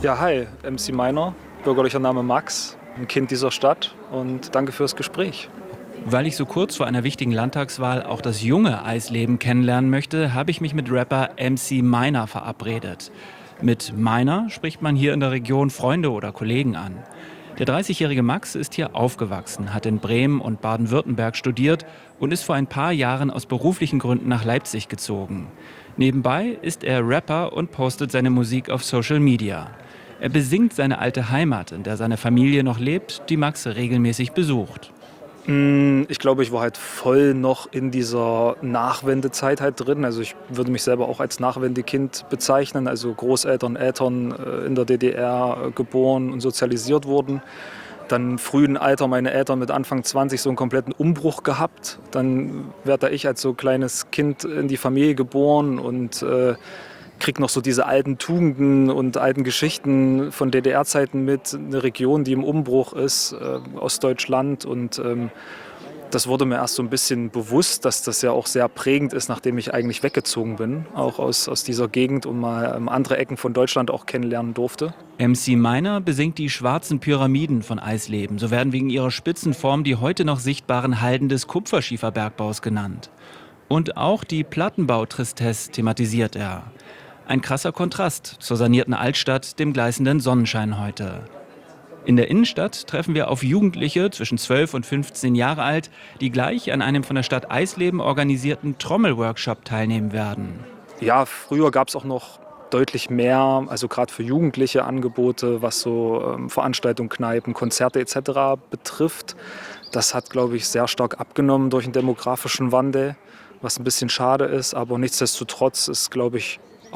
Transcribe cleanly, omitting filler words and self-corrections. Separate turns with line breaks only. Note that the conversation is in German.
Ja, hi, MC Meiner, bürgerlicher Name Max, ein Kind dieser Stadt und danke fürs Gespräch.
Weil ich so kurz vor einer wichtigen Landtagswahl auch das junge Eisleben kennenlernen möchte, habe ich mich mit Rapper MC Meiner verabredet. Mit Meiner spricht man hier in der Region Freunde oder Kollegen an. Der 30-jährige Max ist hier aufgewachsen, hat in Bremen und Baden-Württemberg studiert und ist vor ein paar Jahren aus beruflichen Gründen nach Leipzig gezogen. Nebenbei ist er Rapper und postet seine Musik auf Social Media. Er besingt seine alte Heimat, in der seine Familie noch lebt, die Max regelmäßig besucht.
Ich glaube, ich war halt voll noch in dieser Nachwendezeit halt drin. Also ich würde mich selber auch als Nachwendekind bezeichnen. Also Großeltern, Eltern in der DDR geboren und sozialisiert wurden. Dann im frühen Alter meine Eltern mit Anfang 20 so einen kompletten Umbruch gehabt. Dann werde ich als so kleines Kind in die Familie geboren und krieg noch so diese alten Tugenden und alten Geschichten von DDR-Zeiten mit. Eine Region, die im Umbruch ist, Ostdeutschland. Und das wurde mir erst so ein bisschen bewusst, dass das ja auch sehr prägend ist, nachdem ich eigentlich weggezogen bin, auch aus dieser Gegend und mal andere Ecken von Deutschland auch kennenlernen durfte.
MC Meiner besingt die schwarzen Pyramiden von Eisleben. So werden wegen ihrer Spitzenform die heute noch sichtbaren Halden des Kupferschieferbergbaus genannt. Und auch die Plattenbau-Tristesse thematisiert er. Ein krasser Kontrast zur sanierten Altstadt, dem gleißenden Sonnenschein heute. In der Innenstadt treffen wir auf Jugendliche zwischen 12 und 15 Jahre alt, die gleich an einem von der Stadt Eisleben organisierten Trommelworkshop teilnehmen werden.
Ja, früher gab es auch noch deutlich mehr, also gerade für Jugendliche Angebote, was so Veranstaltungen, Kneipen, Konzerte etc. betrifft. Das hat, glaube ich, sehr stark abgenommen durch den demografischen Wandel, was ein bisschen schade ist. Aber nichtsdestotrotz ist, glaube ich,